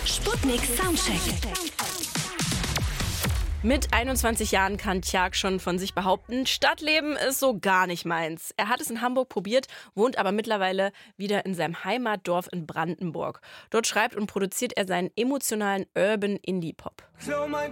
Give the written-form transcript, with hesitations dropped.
Sputnik Soundcheck. Mit 21 Jahren kann Tjark schon von sich behaupten, Stadtleben ist so gar nicht meins. Er hat es in Hamburg probiert, wohnt aber mittlerweile wieder in seinem Heimatdorf in Brandenburg. Dort schreibt und produziert er seinen emotionalen Urban Indie Pop. So mein